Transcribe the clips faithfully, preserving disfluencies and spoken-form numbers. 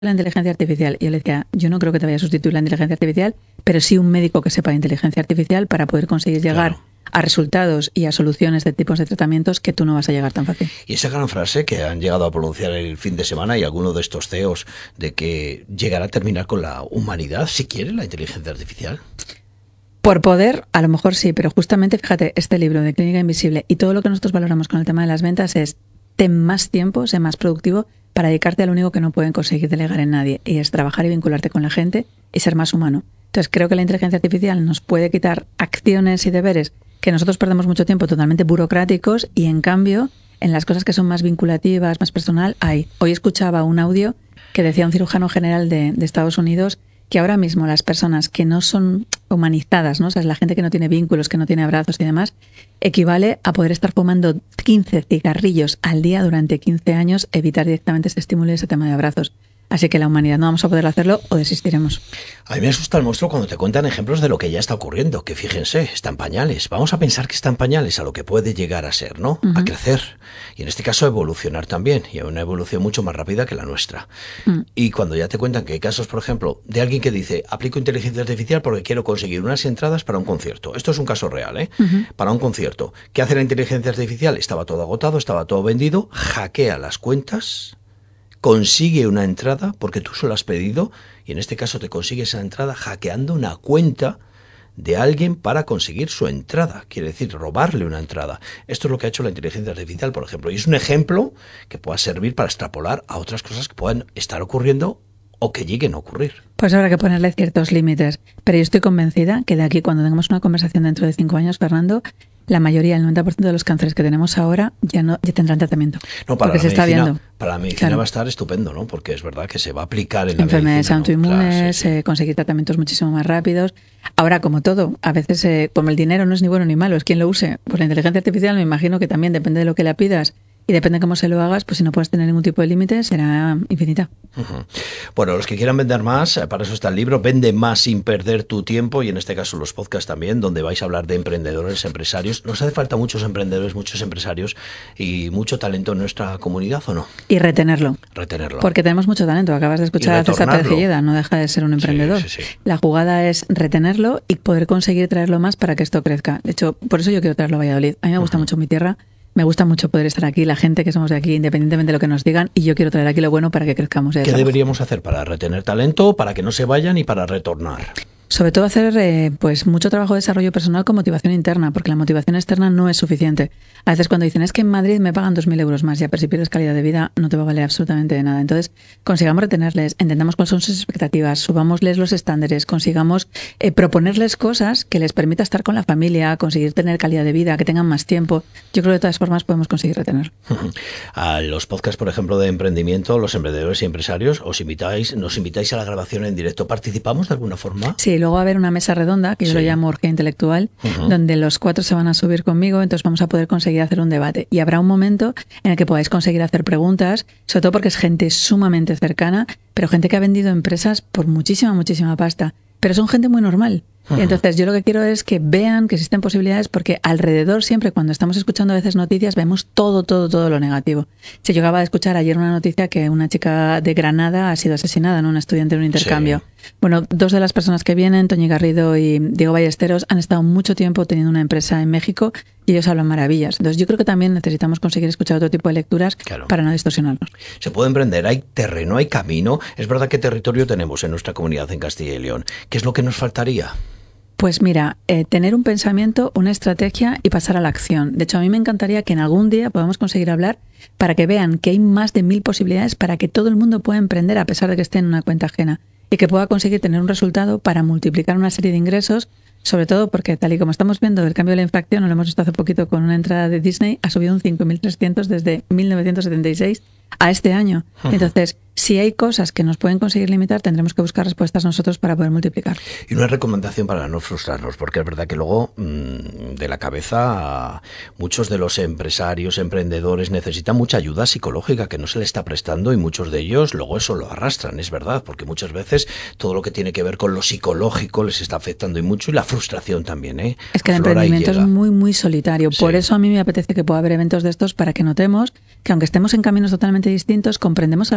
la inteligencia artificial. Y yo le decía, yo no creo que te vaya a sustituir la inteligencia artificial, pero sí un médico que sepa de inteligencia artificial para poder conseguir llegar claro. a resultados y a soluciones de tipos de tratamientos que tú no vas a llegar tan fácil. Y esa gran frase que han llegado a pronunciar el fin de semana y algunos de estos C E Os de que llegará a terminar con la humanidad, si quiere, la inteligencia artificial. Por poder, a lo mejor sí, pero justamente, fíjate, este libro de Clínica Invisible y todo lo que nosotros valoramos con el tema de las ventas es ten más tiempo, sé más productivo para dedicarte a lo único que no pueden conseguir delegar en nadie, y es trabajar y vincularte con la gente y ser más humano. Entonces creo que la inteligencia artificial nos puede quitar acciones y deberes que nosotros perdemos mucho tiempo totalmente burocráticos, y en cambio en las cosas que son más vinculativas, más personal, hay. Hoy escuchaba un audio que decía un cirujano general de, de Estados Unidos que ahora mismo las personas que no son humanizadas, ¿no? O sea, la gente que no tiene vínculos, que no tiene abrazos y demás, equivale a poder estar fumando quince cigarrillos al día durante quince años, evitar directamente ese estímulo y ese tema de abrazos. Así que la humanidad no vamos a poder hacerlo o desistiremos. A mí me asusta el monstruo cuando te cuentan ejemplos de lo que ya está ocurriendo, que fíjense, está en pañales. Vamos a pensar que está en pañales a lo que puede llegar a ser, ¿no? Uh-huh. A crecer. Y en este caso evolucionar también, y a una evolución mucho más rápida que la nuestra. Uh-huh. Y cuando ya te cuentan que hay casos, por ejemplo, de alguien que dice, aplico inteligencia artificial porque quiero conseguir unas entradas para un concierto. Esto es un caso real, ¿eh? Uh-huh. Para un concierto. ¿Qué hace la inteligencia artificial? Estaba todo agotado, estaba todo vendido, hackea las cuentas, consigue una entrada porque tú se lo has pedido, y en este caso te consigue esa entrada hackeando una cuenta de alguien para conseguir su entrada, quiere decir robarle una entrada. Esto es lo que ha hecho la inteligencia artificial, por ejemplo, y es un ejemplo que pueda servir para extrapolar a otras cosas que puedan estar ocurriendo o que lleguen a ocurrir. Pues habrá que ponerle ciertos límites, pero yo estoy convencida que de aquí, cuando tengamos una conversación dentro de cinco años, Fernando, la mayoría, el noventa por ciento de los cánceres que tenemos ahora ya no ya tendrán tratamiento. No, para porque la se medicina, está viendo. Para la medicina claro. va a estar estupendo, ¿no? Porque es verdad que se va a aplicar en la enfermedades medicina, autoinmunes, ¿no? Claro, sí, sí. eh, conseguir tratamientos muchísimo más rápidos. Ahora, como todo, a veces, eh, como el dinero no es ni bueno ni malo, es quien lo use. Pues la inteligencia artificial, me imagino que también depende de lo que la pidas y depende de cómo se lo hagas, pues si no puedes tener ningún tipo de límite, será infinita. Uh-huh. Bueno, los que quieran vender más, para eso está el libro, Vende Más Sin Perder Tu Tiempo, y en este caso los podcasts también, donde vais a hablar de emprendedores, empresarios. Nos hace falta muchos emprendedores, muchos empresarios y mucho talento en nuestra comunidad, ¿o no? Y retenerlo. Retenerlo. Porque tenemos mucho talento. Acabas de escuchar a César Tejeda, no deja de ser un emprendedor. Sí, sí, sí. La jugada es retenerlo y poder conseguir traerlo más para que esto crezca. De hecho, por eso yo quiero traerlo a Valladolid. A mí me gusta uh-huh. mucho mi tierra. Me gusta mucho poder estar aquí, la gente que somos de aquí, independientemente de lo que nos digan, y yo quiero traer aquí lo bueno para que crezcamos. ¿Qué deberíamos hacer para retener talento, para que no se vayan y para retornar? Sobre todo hacer eh, pues mucho trabajo de desarrollo personal con motivación interna, porque la motivación externa no es suficiente. A veces cuando dicen, es que en Madrid me pagan dos mil euros más, ya, pero si pierdes calidad de vida no te va a valer absolutamente de nada. Entonces, consigamos retenerles, entendamos cuáles son sus expectativas, subámosles los estándares, consigamos eh, proponerles cosas que les permita estar con la familia, conseguir tener calidad de vida, que tengan más tiempo. Yo creo que de todas formas podemos conseguir retener. A los podcasts, por ejemplo, de emprendimiento, los emprendedores y empresarios, os invitáis, nos invitáis a la grabación en directo. ¿Participamos de alguna forma? Sí, luego va a haber una mesa redonda, que yo sí. lo llamo orgía intelectual, uh-huh. donde los cuatro se van a subir conmigo, entonces vamos a poder conseguir hacer un debate. Y habrá un momento en el que podáis conseguir hacer preguntas, sobre todo porque es gente sumamente cercana, pero gente que ha vendido empresas por muchísima, muchísima pasta. Pero son gente muy normal. Uh-huh. Y entonces yo lo que quiero es que vean que existen posibilidades, porque alrededor siempre, cuando estamos escuchando a veces noticias, vemos todo, todo, todo lo negativo. Se llegaba a escuchar ayer una noticia que una chica de Granada ha sido asesinada, ¿no? Una estudiante en un intercambio. Sí. Bueno, dos de las personas que vienen, Toñi Garrido y Diego Ballesteros, han estado mucho tiempo teniendo una empresa en México y ellos hablan maravillas. Entonces yo creo que también necesitamos conseguir escuchar otro tipo de lecturas claro. para no distorsionarnos. Se puede emprender, hay terreno, hay camino. Es verdad que territorio tenemos en nuestra comunidad en Castilla y León. ¿Qué es lo que nos faltaría? Pues mira, eh, tener un pensamiento, una estrategia y pasar a la acción. De hecho, a mí me encantaría que en algún día podamos conseguir hablar para que vean que hay más de mil posibilidades para que todo el mundo pueda emprender a pesar de que esté en una cuenta ajena y que pueda conseguir tener un resultado para multiplicar una serie de ingresos, sobre todo porque tal y como estamos viendo el cambio de la inflación, lo hemos visto hace poquito con una entrada de Disney, ha subido un cinco mil trescientos desde mil novecientos setenta y seis a este año. Uh-huh. Entonces, si hay cosas que nos pueden conseguir limitar, tendremos que buscar respuestas nosotros para poder multiplicar. Y una recomendación para no frustrarnos, porque es verdad que luego mmm, de la cabeza muchos de los empresarios, emprendedores necesitan mucha ayuda psicológica que no se les está prestando y muchos de ellos luego eso lo arrastran, es verdad, porque muchas veces todo lo que tiene que ver con lo psicológico les está afectando y mucho, y la frustración también, ¿eh? Es que el Flora emprendimiento es muy, muy solitario. Sí. Por eso a mí me apetece que pueda haber eventos de estos para que notemos que aunque estemos en caminos totalmente distintos, comprendemos a la persona que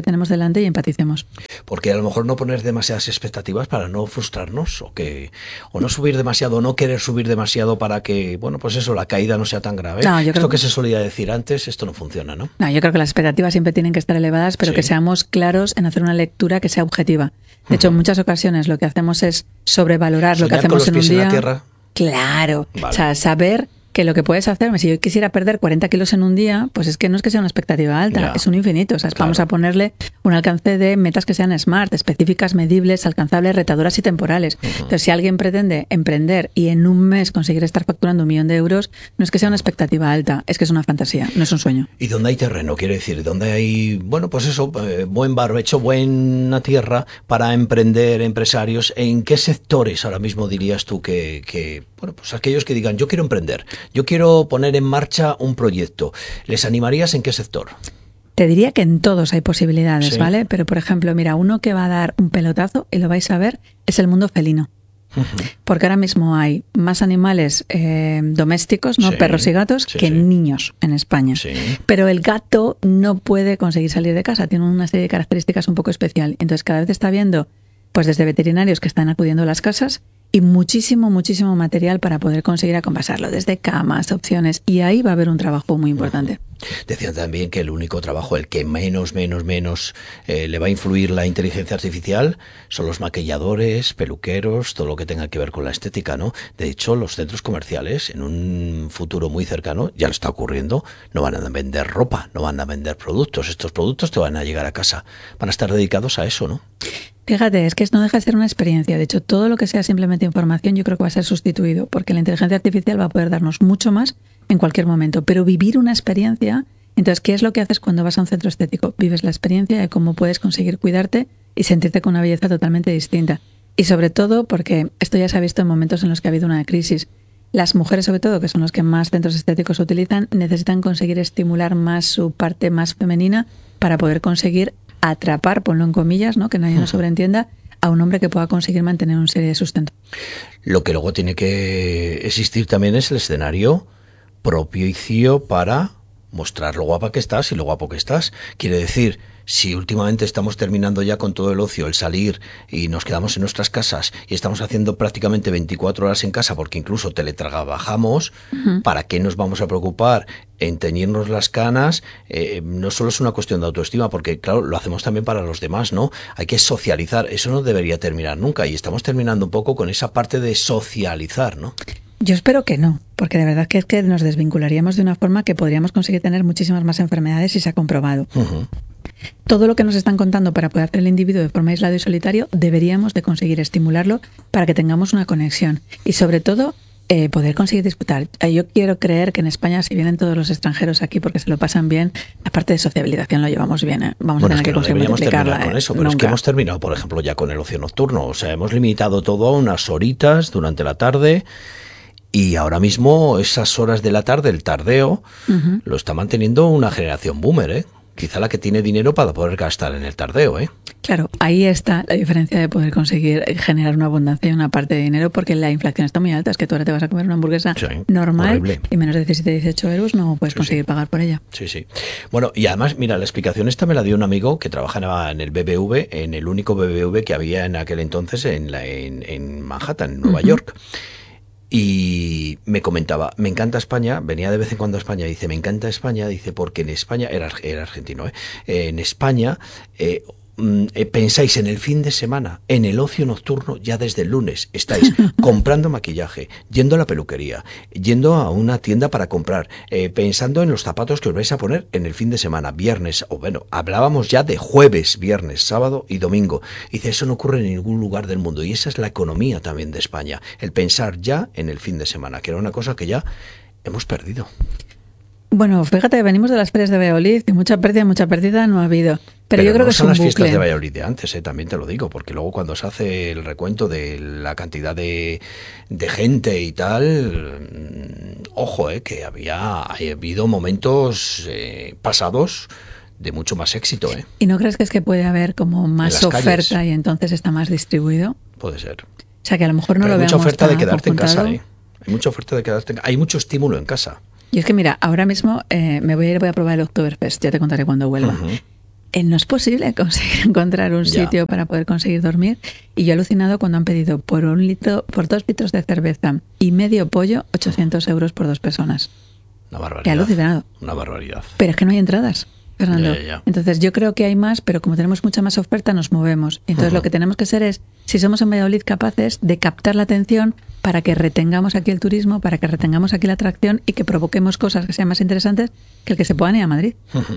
tenemos delante y empaticemos. Porque a lo mejor no poner demasiadas expectativas para no frustrarnos, o que o no subir demasiado, o no querer subir demasiado para que, bueno, pues eso, la caída no sea tan grave. No, yo esto creo que se solía decir antes, esto no funciona, ¿no? No, yo creo que las expectativas siempre tienen que estar elevadas, pero Sí. que seamos claros en hacer una lectura que sea objetiva. De hecho, en muchas ocasiones lo que hacemos es sobrevalorar lo que Soñar con hacemos los en un pies en la día. tierra. Claro, Vale. o sea, saber que lo que puedes hacer, si yo quisiera perder cuarenta kilos en un día, pues es que no es que sea una expectativa alta, Ya. es un infinito. O sea, Claro. vamos a ponerle un alcance de metas que sean smart, específicas, medibles, alcanzables, retadoras y temporales. Uh-huh. Entonces, si alguien pretende emprender y en un mes conseguir estar facturando un millón de euros, no es que sea una expectativa alta, es que es una fantasía, no es un sueño. Y donde hay terreno, quiere decir, donde hay, bueno, pues eso, eh, buen barbecho, buena tierra para emprender empresarios. ¿En qué sectores ahora mismo dirías tú que, que, bueno, pues aquellos que digan, yo quiero emprender, yo quiero poner en marcha un proyecto, ¿les animarías en qué sector? Te diría que en todos hay posibilidades, Sí. ¿vale? Pero, por ejemplo, mira, uno que va a dar un pelotazo, y lo vais a ver, es el mundo felino. Porque ahora mismo hay más animales eh, domésticos, no Sí, perros y gatos, sí, que sí. niños en España. Sí. Pero el gato no puede conseguir salir de casa, tiene una serie de características un poco especial. Entonces cada vez está viendo, pues desde veterinarios que están acudiendo a las casas y muchísimo, muchísimo material para poder conseguir acompasarlo, desde camas, opciones, y ahí va a haber un trabajo muy importante. Decían también que el único trabajo, el que menos, menos, menos eh, le va a influir la inteligencia artificial, son los maquilladores, peluqueros, todo lo que tenga que ver con la estética, ¿no? De hecho, los centros comerciales, en un futuro muy cercano, ya lo está ocurriendo, no van a vender ropa, no van a vender productos. Estos productos te van a llegar a casa. Van a estar dedicados a eso, ¿no? Fíjate, es que no deja de ser una experiencia. De hecho, todo lo que sea simplemente información yo creo que va a ser sustituido, porque la inteligencia artificial va a poder darnos mucho más en cualquier momento. Pero vivir una experiencia, entonces, ¿qué es lo que haces cuando vas a un centro estético? Vives la experiencia de cómo puedes conseguir cuidarte y sentirte con una belleza totalmente distinta. Y sobre todo, porque esto ya se ha visto en momentos en los que ha habido una crisis, las mujeres sobre todo, que son los que más centros estéticos utilizan, necesitan conseguir estimular más su parte más femenina para poder conseguir atrapar, ponlo en comillas, ¿no? Que nadie nos sobreentienda, a un hombre que pueda conseguir mantener una serie de sustento. Lo que luego tiene que existir también es el escenario propicio para mostrar lo guapa que estás y lo guapo que estás. Quiere decir, si últimamente estamos terminando ya con todo el ocio, el salir y nos quedamos en nuestras casas y estamos haciendo prácticamente veinticuatro horas en casa porque incluso teletrabajamos, uh-huh. ¿para qué nos vamos a preocupar en teñirnos las canas? Eh, no solo es una cuestión de autoestima, porque claro, lo hacemos también para los demás, ¿no? Hay que socializar, eso no debería terminar nunca y estamos terminando un poco con esa parte de socializar, ¿no? Yo espero que no, porque de verdad que es que nos desvincularíamos de una forma que podríamos conseguir tener muchísimas más enfermedades y se ha comprobado. Uh-huh. Todo lo que nos están contando para poder hacer el individuo de forma aislado y solitario, deberíamos de conseguir estimularlo para que tengamos una conexión y sobre todo eh, poder conseguir disfrutar. Yo quiero creer que en España, si vienen todos los extranjeros aquí porque se lo pasan bien, la parte de sociabilización lo llevamos bien, ¿eh? Vamos bueno, a tener es que, que no conseguir multiplicarla. Con ¿eh? eso, pero Nunca. es que hemos terminado, por ejemplo, ya con el ocio nocturno. O sea, hemos limitado todo a unas horitas durante la tarde. Y ahora mismo esas horas de la tarde, el tardeo, uh-huh. lo está manteniendo una generación boomer, ¿eh? Quizá la que tiene dinero para poder gastar en el tardeo, ¿eh? Claro, ahí está la diferencia de poder conseguir generar una abundancia y una parte de dinero, porque la inflación está muy alta. Es que tú ahora te vas a comer una hamburguesa sí, normal horrible. Y menos de diecisiete, dieciocho euros no puedes sí, conseguir sí. pagar por ella. Sí, sí. Bueno, y además, mira, la explicación esta me la dio un amigo que trabajaba en el B B V, en el único B B V que había en aquel entonces en, la, en, en Manhattan, en Nueva uh-huh. York. Y me comentaba, me encanta España, venía de vez en cuando a España, dice, me encanta España, dice, porque en España, era, era argentino, ¿eh? En España eh, eh, pensáis en el fin de semana, en el ocio nocturno, ya desde el lunes, estáis comprando maquillaje, yendo a la peluquería, yendo a una tienda para comprar, eh, pensando en los zapatos que os vais a poner en el fin de semana, viernes, o bueno, hablábamos ya de jueves, viernes, sábado y domingo. Y dice, eso no ocurre en ningún lugar del mundo, y esa es la economía también de España, el pensar ya en el fin de semana, que era una cosa que ya hemos perdido. Bueno, fíjate, venimos de las ferias de Valladolid y mucha pérdida, mucha pérdida no ha habido. Pero, Pero yo creo no que es un son las bucle. Fiestas de Valladolid de antes, eh, también te lo digo, porque luego cuando se hace el recuento de la cantidad de, de gente y tal, mmm, ojo, eh, que había ha habido momentos eh, pasados de mucho más éxito. Eh. ¿Y no crees que es que puede haber como más oferta calles. Y entonces está más distribuido? Puede ser. O sea, que a lo mejor no Pero lo hay veamos mucha oferta de quedarte conjuntado. en casa, eh. Hay mucha oferta de quedarte en casa. Hay mucho estímulo en casa. Y es que mira, ahora mismo eh, me voy a ir voy a probar el Oktoberfest, ya te contaré cuando vuelva. Uh-huh. Eh, no es posible conseguir encontrar un Ya. sitio para poder conseguir dormir. Y yo he alucinado cuando han pedido por un litro, por dos litros de cerveza y medio pollo, ochocientos euros por dos personas. Una He barbaridad. alucinado. Una barbaridad. Pero es que no hay entradas, Fernando. Ya, ya, ya. Entonces yo creo que hay más, pero como tenemos mucha más oferta, nos movemos. Entonces Ujú. lo que tenemos que ser es, si somos en Valladolid capaces de captar la atención para que retengamos aquí el turismo, para que retengamos aquí la atracción y que provoquemos cosas que sean más interesantes que el que se puedan ir a Madrid.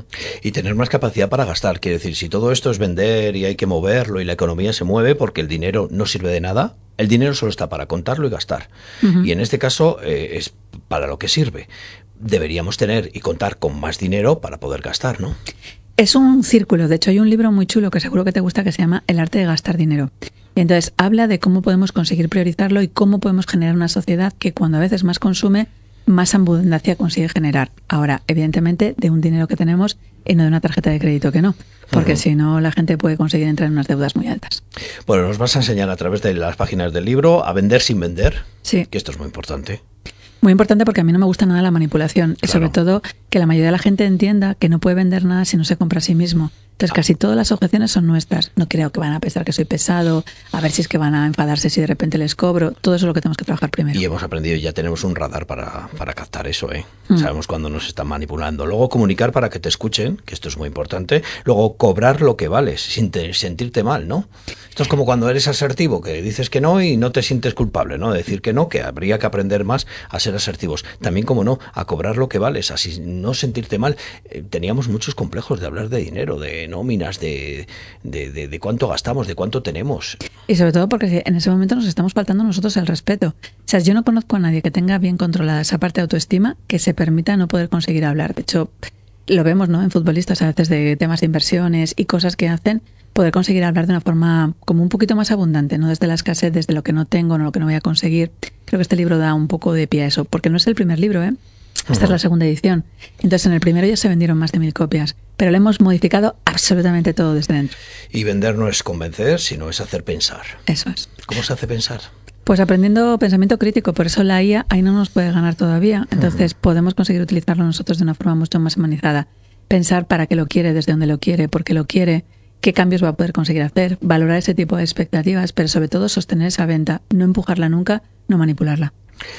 Y tener más capacidad para gastar. Quiere decir, si todo esto es vender y hay que moverlo y la economía se mueve porque el dinero no sirve de nada, el dinero solo está para contarlo y gastar. Ujú. Y en este caso eh, es para lo que sirve. Deberíamos tener y contar con más dinero para poder gastar, ¿no? Es un círculo. De hecho, hay un libro muy chulo que seguro que te gusta que se llama El arte de gastar dinero. Y entonces habla de cómo podemos conseguir priorizarlo y cómo podemos generar una sociedad que cuando a veces más consume, más abundancia consigue generar. Ahora, evidentemente, de un dinero que tenemos y no de una tarjeta de crédito que no. Porque Ujú. si no, la gente puede conseguir entrar en unas deudas muy altas. Bueno, nos vas a enseñar a través de las páginas del libro a vender sin vender, Sí. que esto es muy importante. Muy importante porque a mí no me gusta nada la manipulación. Y Claro. sobre todo que la mayoría de la gente entienda que no puede vender nada si no se compra a sí mismo. Entonces casi todas las objeciones son nuestras. No creo que van a pensar que soy pesado, a ver si es que van a enfadarse si de repente les cobro. Todo eso es lo que tenemos que trabajar primero. Y hemos aprendido, ya tenemos un radar para, para captar eso, ¿eh? Mm. Sabemos cuándo nos están manipulando. Luego comunicar para que te escuchen, que esto es muy importante. Luego cobrar lo que vales, sin te- sentirte mal, ¿no? Esto es como cuando eres asertivo, que dices que no y no te sientes culpable, ¿no? Decir que no, que habría que aprender más a ser asertivos. También, como no, a cobrar lo que vales, así no sentirte mal. Eh, teníamos muchos complejos de hablar de dinero, de nóminas, de, de, de, de cuánto gastamos, de cuánto tenemos. Y sobre todo porque en ese momento nos estamos faltando nosotros el respeto. O sea, yo no conozco a nadie que tenga bien controlada esa parte de autoestima que se permita no poder conseguir hablar. De hecho, lo vemos, ¿no? En futbolistas a veces de temas de inversiones y cosas que hacen, poder conseguir hablar de una forma como un poquito más abundante, no desde la escasez, desde lo que no tengo, no lo que no voy a conseguir. Creo que este libro da un poco de pie a eso, porque no es el primer libro, ¿eh? Esta Ujú. es la segunda edición. Entonces, en el primero ya se vendieron más de mil copias, pero le hemos modificado absolutamente todo desde dentro. Y vender no es convencer, sino es hacer pensar. Eso es. ¿Cómo se hace pensar? Pues aprendiendo pensamiento crítico, por eso la I A ahí no nos puede ganar todavía. Entonces podemos conseguir utilizarlo nosotros de una forma mucho más humanizada. Pensar para qué lo quiere, desde dónde lo quiere, por qué lo quiere, qué cambios va a poder conseguir hacer, valorar ese tipo de expectativas, pero sobre todo sostener esa venta, no empujarla nunca, no manipularla.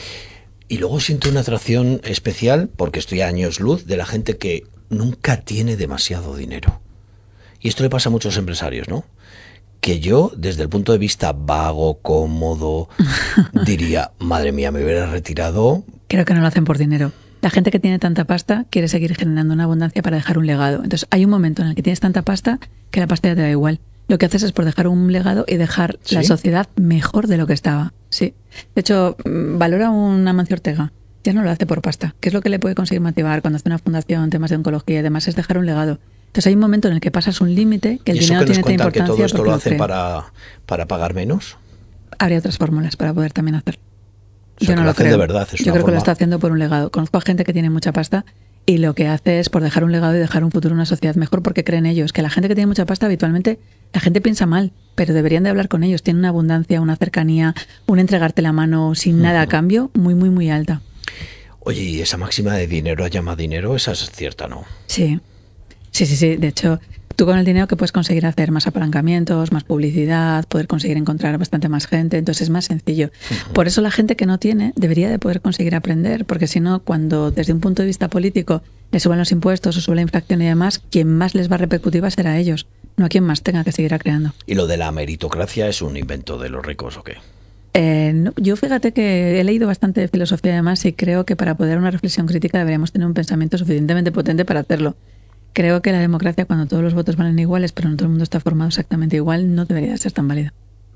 Y luego siento una atracción especial, porque estoy a años luz, de la gente que nunca tiene demasiado dinero. Y esto le pasa a muchos empresarios, ¿no? Que yo, desde el punto de vista vago, cómodo, diría, madre mía, me hubiera retirado. Creo que no lo hacen por dinero. La gente que tiene tanta pasta quiere seguir generando una abundancia para dejar un legado. Entonces hay un momento en el que tienes tanta pasta que la pasta ya te da igual. Lo que haces es por dejar un legado y dejar ¿Sí? la sociedad mejor de lo que estaba. Sí. De hecho, mm, valora un Amancio Ortega. Ya no lo hace por pasta. ¿Qué es lo que le puede conseguir motivar cuando hace una fundación, temas de oncología y demás? Es dejar un legado. Entonces hay un momento en el que pasas un límite, que el ¿Y eso dinero que nos tiene tanta cuentan que importancia. todo esto porque lo lo hacen cree. para, para pagar menos? Habría otras fórmulas para poder también hacerlo. O sea, Yo que no lo lo hacen creo. de verdad, es Yo una creo que lo forma- está haciendo por un legado. Conozco a gente que tiene mucha pasta y lo que hace es por dejar un legado y dejar un futuro, una sociedad mejor, porque creen ellos que la gente que tiene mucha pasta habitualmente, la gente piensa mal, pero deberían de hablar con ellos. Tienen una abundancia, una cercanía, un entregarte la mano sin nada a cambio muy, muy, muy alta. Oye, y esa máxima de dinero llama dinero, esa es cierta, ¿no? Sí, sí, sí, sí. De hecho, tú con el dinero que puedes conseguir hacer más apalancamientos, más publicidad, poder conseguir encontrar bastante más gente, entonces es más sencillo. Por eso la gente que no tiene debería de poder conseguir aprender, porque si no, cuando desde un punto de vista político le suban los impuestos o sube la inflación y demás, quien más les va a repercutir va a ser a ellos, no a quien más tenga que seguir creando. ¿Y lo de la meritocracia es un invento de los ricos o qué? Eh, no, yo fíjate que he leído bastante de filosofía además y creo que para poder una reflexión crítica deberíamos tener un pensamiento suficientemente potente para hacerlo. Creo que la democracia, cuando todos los votos valen iguales, pero no todo el mundo está formado exactamente igual, no debería ser tan válida.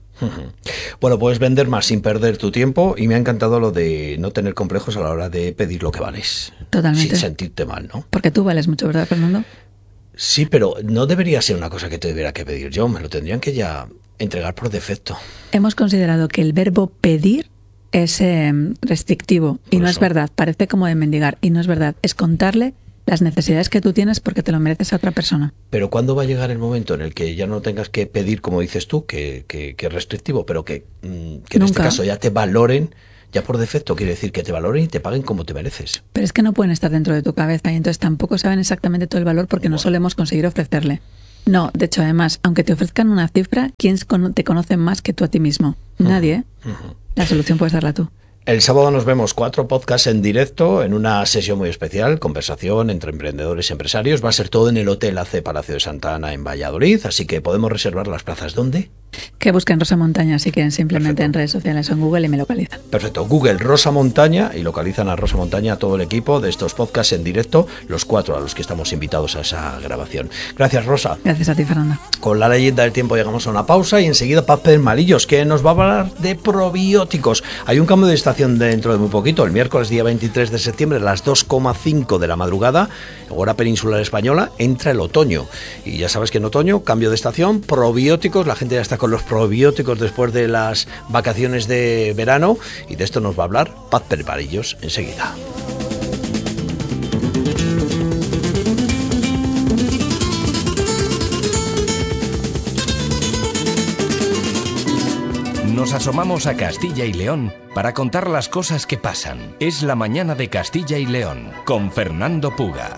Bueno, puedes vender más sin perder tu tiempo y me ha encantado lo de no tener complejos a la hora de pedir lo que vales. Totalmente. Sin sentirte mal, ¿no? Porque tú vales mucho, ¿verdad, Fernando? Sí, pero no debería ser una cosa que te tuviera que pedir yo, me lo tendrían que ya entregar por defecto. Hemos considerado que el verbo pedir es eh, restrictivo y Por no eso. es verdad, parece como de mendigar y no es verdad, es contarle las necesidades que tú tienes porque te lo mereces a otra persona. Pero ¿cuándo va a llegar el momento en el que ya no tengas que pedir, como dices tú, que, que, que es restrictivo, pero que, mm, que en este Nunca. caso ya te valoren, ya por defecto quiere decir que te valoren y te paguen como te mereces? Pero es que no pueden estar dentro de tu cabeza y entonces tampoco saben exactamente todo el valor porque no Bueno. solemos conseguir ofrecerle. No, de hecho, además, aunque te ofrezcan una cifra, ¿quién te conoce más que tú a ti mismo? Nadie, ¿eh? Uh-huh. La solución puedes darla tú. El sábado nos vemos cuatro podcasts en directo en una sesión muy especial, conversación entre emprendedores y empresarios. Va a ser todo en el Hotel A C Palacio de Santa Ana en Valladolid, así que podemos reservar las plazas. ¿Dónde? Que busquen Rosa Montaña si quieren, simplemente Perfecto. En redes sociales o en Google y me localizan. Perfecto, Google Rosa Montaña y localizan a Rosa Montaña, a todo el equipo de estos podcasts en directo, los cuatro a los que estamos invitados a esa grabación. Gracias, Rosa. Gracias a ti, Fernanda. Con la leyenda del tiempo llegamos a una pausa y enseguida Paz Pérez Malillos, que nos va a hablar de probióticos. Hay un cambio de estación dentro de muy poquito, el miércoles día veintitrés de septiembre a las dos coma cinco de la madrugada, hora peninsular española, entra el otoño. Y ya sabes que en otoño, cambio de estación, probióticos, la gente ya está con los probióticos después de las vacaciones de verano y de esto nos va a hablar Paz Pérez Malillos enseguida. Nos asomamos a Castilla y León para contar las cosas que pasan. Es la mañana de Castilla y León con Fernando Puga.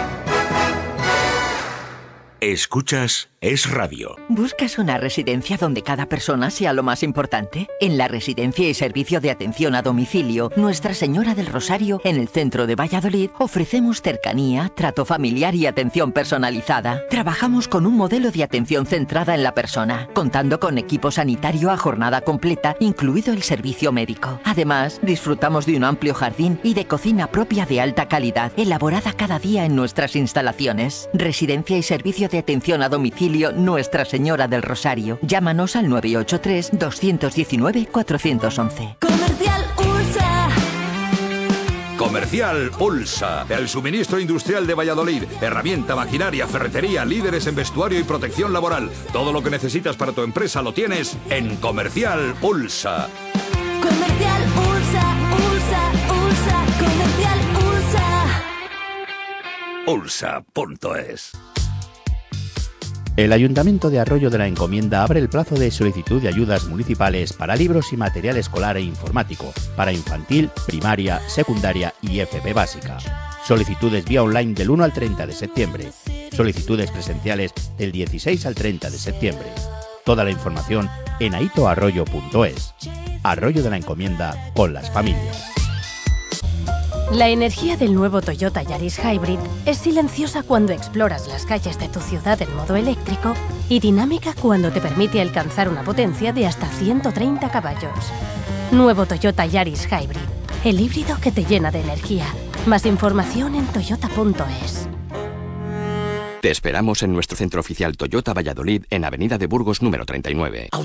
Escuchas Es Radio. ¿Buscas una residencia donde cada persona sea lo más importante? En la Residencia y Servicio de Atención a Domicilio Nuestra Señora del Rosario, en el centro de Valladolid, ofrecemos cercanía, trato familiar y atención personalizada. Trabajamos con un modelo de atención centrada en la persona, contando con equipo sanitario a jornada completa, incluido el servicio médico. Además, disfrutamos de un amplio jardín y de cocina propia de alta calidad, elaborada cada día en nuestras instalaciones. Residencia y Servicio de Atención a Domicilio Nuestra Señora del Rosario. Llámanos al nueve ocho tres, dos uno nueve, cuatro uno uno. Comercial Ulsa. Comercial Ulsa, el suministro industrial de Valladolid. Herramienta, maquinaria, ferretería, líderes en vestuario y protección laboral. Todo lo que necesitas para tu empresa lo tienes en Comercial Ulsa. Comercial Ulsa, Ulsa, Ulsa, Comercial Ulsa. Ulsa punto es. El Ayuntamiento de Arroyo de la Encomienda abre el plazo de solicitud de ayudas municipales para libros y material escolar e informático, para infantil, primaria, secundaria y F P básica. Solicitudes vía online del uno al treinta de septiembre. Solicitudes presenciales del dieciséis al treinta de septiembre. Toda la información en aitoarroyo punto es. Arroyo de la Encomienda con las familias. La energía del nuevo Toyota Yaris Hybrid es silenciosa cuando exploras las calles de tu ciudad en modo eléctrico y dinámica cuando te permite alcanzar una potencia de hasta ciento treinta caballos. Nuevo Toyota Yaris Hybrid, el híbrido que te llena de energía. Más información en toyota punto es. Te esperamos en nuestro centro oficial Toyota Valladolid en Avenida de Burgos número treinta y nueve.